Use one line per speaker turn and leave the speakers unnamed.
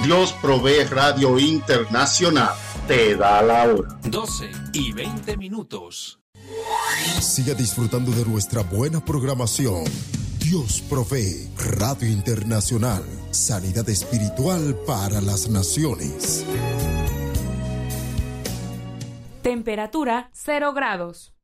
Dios Provee Radio Internacional te da la hora.
12:20.
Siga disfrutando de nuestra buena programación. Dios Provee Radio Internacional. Sanidad espiritual para las naciones.
Temperatura 0 grados.